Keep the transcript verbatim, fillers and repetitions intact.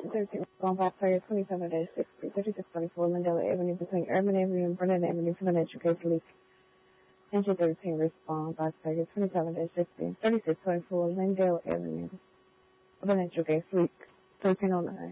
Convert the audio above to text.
thirteen, Long Park Fire, twenty-seven dash sixty, thirty-six twenty-four, Mandela Avenue, between Urban Avenue and Burnett Avenue for the natural gas leak. Entry thirteen, respond by Fire, twenty-seven dash sixty, thirty-six twenty-four, Landale Avenue for the natural gas leak. thirteen oh nine.